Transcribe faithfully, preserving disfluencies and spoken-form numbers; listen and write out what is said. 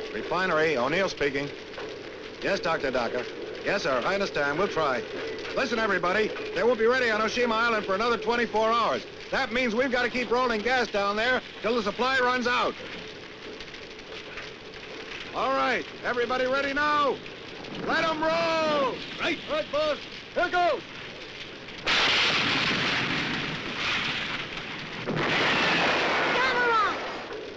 Refinery, O'Neill speaking. Yes, Doctor Docker. Yes, sir, I understand. We'll try. Listen, everybody, they won't be ready on Oshima Island for another twenty-four hours. That means we've got to keep rolling gas down there till the supply runs out. All right, everybody ready now? Let them roll! Right. All right, boss. Here goes.